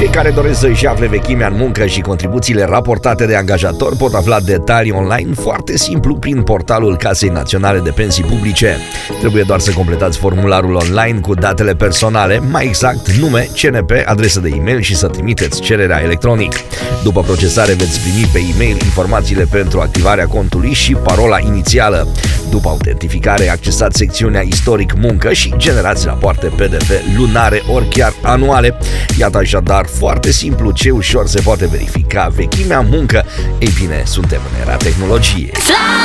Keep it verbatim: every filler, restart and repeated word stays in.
Cei care doresc să-și afle vechimea în muncă și contribuțiile raportate de angajator pot afla detalii online foarte simplu prin portalul Casei Naționale de Pensii Publice. Trebuie doar să completați formularul online cu datele personale, mai exact nume, C N P, adresă de e-mail și să trimiteți cererea electronic. După procesare veți primi pe e-mail informațiile pentru activarea contului și parola inițială. După autentificare, accesați secțiunea Istoric Muncă și generați rapoarte P D F lunare ori chiar anuale. Iată așadar foarte simplu ce ușor se poate verifica vechimea în muncă. Ei bine, suntem în era tehnologiei.